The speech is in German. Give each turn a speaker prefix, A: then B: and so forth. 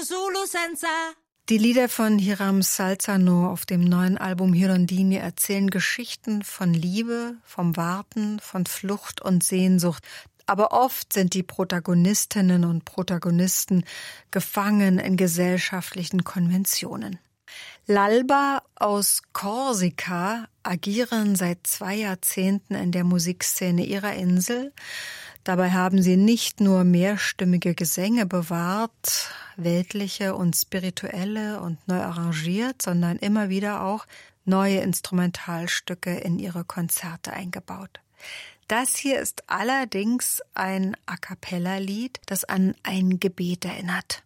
A: Zulu senza.
B: Die Lieder von Hiram Salzano auf dem neuen Album Hirondini erzählen Geschichten von Liebe, vom Warten, von Flucht und Sehnsucht. Aber oft sind die Protagonistinnen und Protagonisten gefangen in gesellschaftlichen Konventionen. L'Alba aus Korsika agieren seit 2 Jahrzehnten in der Musikszene ihrer Insel. Dabei haben sie nicht nur mehrstimmige Gesänge bewahrt, weltliche und spirituelle und neu arrangiert, sondern immer wieder auch neue Instrumentalstücke in ihre Konzerte eingebaut. Das hier ist allerdings ein A-cappella-Lied, das an ein Gebet erinnert.